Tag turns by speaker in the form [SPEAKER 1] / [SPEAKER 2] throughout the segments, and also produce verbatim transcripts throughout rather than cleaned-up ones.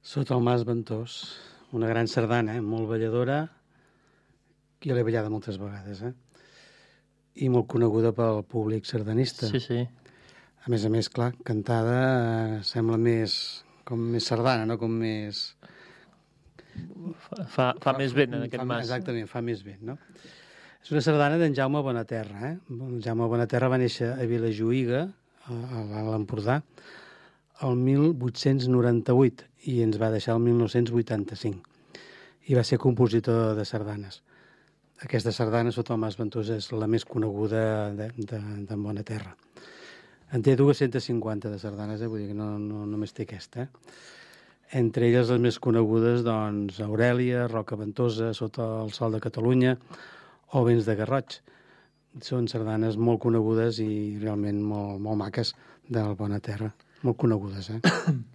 [SPEAKER 1] Sota el Mas Ventós, una gran sardana, eh? Molt balladora, que jo l'he ballada moltes vegades, eh? I molt coneguda pel públic sardanista.
[SPEAKER 2] Sí, sí.
[SPEAKER 1] A més a més, clar, cantada eh, sembla més com més sardana, no? Com més...
[SPEAKER 2] Fa, fa, fa més vent en aquest
[SPEAKER 1] fa,
[SPEAKER 2] mas.
[SPEAKER 1] Exactament, fa més vent, no? És una sardana d'en Jaume Bonaterra, eh? En Jaume Bonaterra va néixer a Vilajuïga, a l'Empordà, el mil vuit-cents noranta-vuit i ens va deixar el mil nou-cents vuitanta-cinc. I va ser compositor de sardanes. Aquesta sardana, sota el Mas Ventós, és la més coneguda d'en de, de Bonaterra. En té dues-centes cinquanta de sardanes, eh? Vull dir que no, no només té aquesta. Eh? Entre elles les més conegudes, doncs, Aurèlia, Roca Ventosa, Sota el sol de Catalunya o Vents de Garroig. Són sardanes molt conegudes i realment molt, molt maques del Bonaterra. Molt conegudes, eh?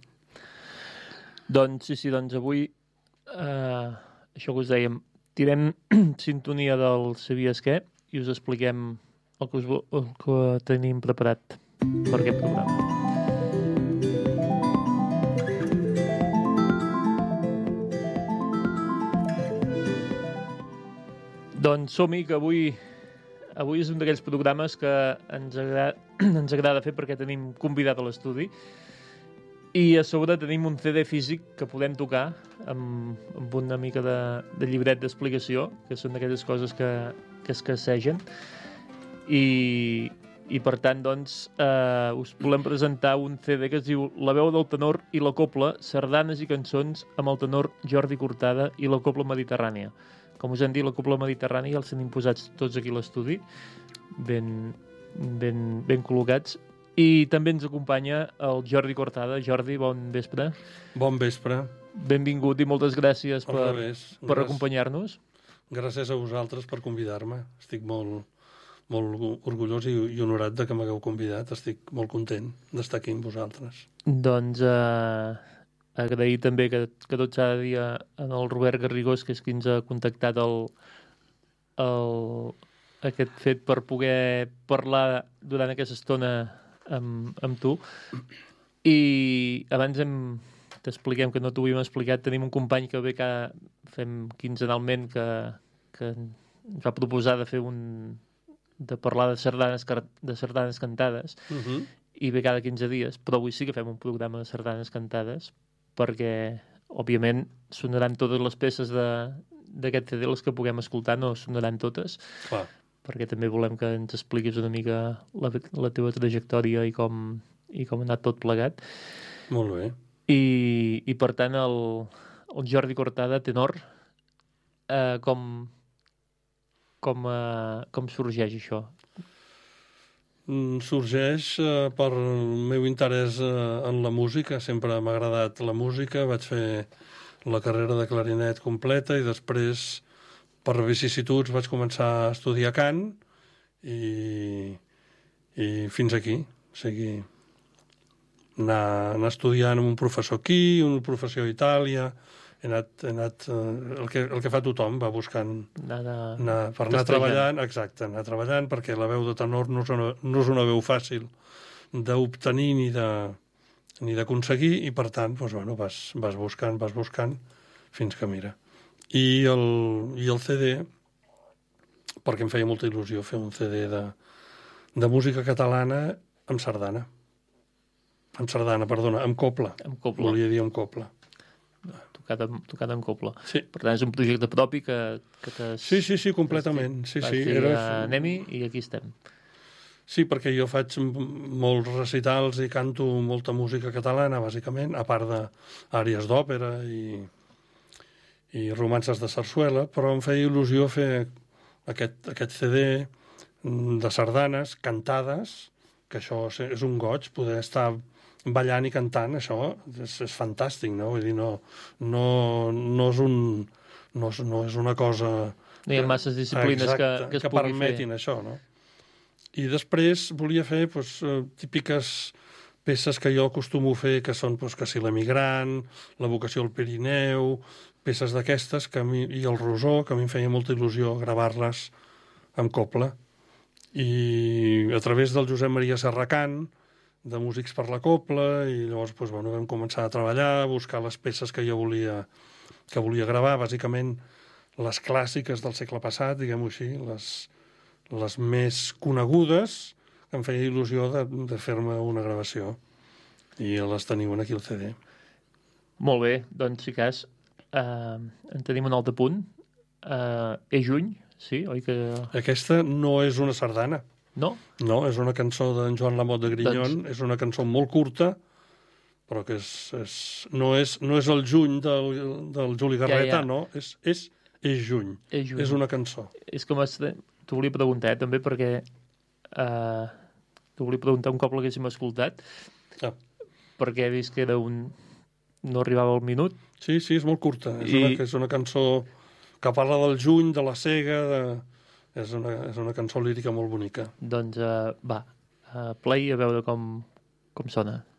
[SPEAKER 2] Doncs sí, sí, doncs avui, eh, això que us dèiem, tirem sintonia del Sabies què i us expliquem el que, us, el que tenim preparat per aquest programa. Doncs som-hi, que avui, avui és un d'aquells programes que ens agrada, ens agrada fer perquè tenim convidat a l'estudi i a sobre tenim un C D físic que podem tocar amb, amb una mica de, de llibret d'explicació, que són d'aquelles coses que, que escassegen. I, i per tant, doncs, eh, us volem presentar un C D que es diu La veu del tenor i la copla, sardanes i cançons amb el tenor Jordi Cortada i la copla mediterrània. Com us hem dit, la copla mediterrània els tenim posats tots aquí a l'estudi, ben, ben, ben col·locats. I també ens acompanya el Jordi Cortada. Jordi, bon vespre.
[SPEAKER 3] Bon vespre.
[SPEAKER 2] Benvingut i moltes gràcies per,
[SPEAKER 3] revés,
[SPEAKER 2] per acompanyar-nos.
[SPEAKER 3] Gràcies a vosaltres per convidar-me. Estic molt, molt orgullós i, i honorat de que m'hagueu convidat. Estic molt content d'estar aquí amb vosaltres.
[SPEAKER 2] Doncs eh, agrair també que, que tot s'ha de dir en el Robert Garrigós, que és qui ens ha contactat el, el, aquest fet per poder parlar durant aquesta estona amb, amb tu. I abans hem, t'expliquem que no t'ho havíem explicat, tenim un company que ve que fem quinzenalment que, que ens va proposar de fer un de parlar de sardanes, de sardanes cantades
[SPEAKER 3] uh-huh.
[SPEAKER 2] i ve cada quinze dies, però avui sí que fem un programa de sardanes cantades perquè, òbviament, sonaran totes les peces d'aquest C D, les que puguem escoltar no sonaran totes.
[SPEAKER 3] Clar.
[SPEAKER 2] Perquè també volem que ens expliquis una mica la, la teva trajectòria i com, i com ha anat tot plegat.
[SPEAKER 3] Molt bé.
[SPEAKER 2] I, i per tant, el, el Jordi Cortada, tenor, eh, com, com, eh, com sorgeix això?
[SPEAKER 3] Mm, sorgeix eh, per el meu interès eh, en la música. Sempre m'ha agradat la música. Vaig fer la carrera de clarinet completa i després, per vicissituds, vaig començar a estudiar cant i, i fins aquí. O sigui, anar, anar estudiant amb un professor aquí, un professor a Itàlia, he anat, he anat eh, el, que, el que fa tothom, va buscant
[SPEAKER 2] Anar,
[SPEAKER 3] anar, per anar treballant, exacte, anar treballant, perquè la veu de tenor no és una, no és una veu fàcil d'obtenir ni de ni d'aconseguir, i per tant, doncs, bueno, vas, vas buscant, vas buscant, fins que mira. I el, i el C D, perquè em feia molta il·lusió fer un C D de, de música catalana amb sardana. Amb sardana, perdona, amb copla.
[SPEAKER 2] Amb copla.
[SPEAKER 3] Volia dir amb copla.
[SPEAKER 2] Tocat amb, tocat amb copla.
[SPEAKER 3] Sí.
[SPEAKER 2] Per tant, és un projecte propi que, que t'has...
[SPEAKER 3] Sí, sí, sí, completament. Sí,
[SPEAKER 2] vas
[SPEAKER 3] sí.
[SPEAKER 2] dir,
[SPEAKER 3] Era...
[SPEAKER 2] anem-hi i aquí estem.
[SPEAKER 3] Sí, perquè jo faig molts recitals i canto molta música catalana, bàsicament, a part d'àries d'òpera i... i romances de sarsuela, però em feia il·lusió fer aquest, aquest C D de sardanes cantades, que això és un goig, poder estar ballant i cantant, això és, és fantàstic, no? Vull dir, no, no, no, és, un, no, és, no és una cosa...
[SPEAKER 2] No hi ha masses disciplines
[SPEAKER 3] exacte,
[SPEAKER 2] que, que es
[SPEAKER 3] que
[SPEAKER 2] pugui
[SPEAKER 3] permetin
[SPEAKER 2] fer.
[SPEAKER 3] Això, no? I després volia fer doncs, típiques peces que jo acostumo a fer, que són doncs, que si l'emigrant, la vocació al Pirineu, peces d'aquestes, que a mi, i el Rosó, que a mi em feia molta il·lusió gravar-les amb copla. I a través del Josep Maria Serracant de músics per la cobla, i llavors doncs, bueno, vam començar a treballar, a buscar les peces que jo volia, que volia gravar, bàsicament les clàssiques del segle passat, diguem-ho així, les, les més conegudes, que em feia il·lusió de, de fer-me una gravació. I les teniu aquí al C D.
[SPEAKER 2] Molt bé, doncs, si cas, eh, en tenim un altre punt. Eh, és juny, sí? Oi que...
[SPEAKER 3] Aquesta no és una sardana.
[SPEAKER 2] No?
[SPEAKER 3] No, és una cançó d'en Joan Lamot de Grinyon, doncs... és una cançó molt curta, però que és, és, no, és, no és el juny del, del Juli Garreta, ja, ja. no, és, és, és, juny.
[SPEAKER 2] és juny. És
[SPEAKER 3] una cançó.
[SPEAKER 2] És com es... T'ho volia preguntar, eh, també, perquè eh, t'ho volia preguntar un cop l'haguéssim escoltat, ah. perquè he vist que era un... no arribava al minut.
[SPEAKER 3] Sí, sí, és molt curta. És,
[SPEAKER 2] I...
[SPEAKER 3] una, és una cançó que parla del juny, de la cega, de... és, una, és una cançó lírica molt bonica.
[SPEAKER 2] Doncs uh, va, uh, play a veure com, com sona.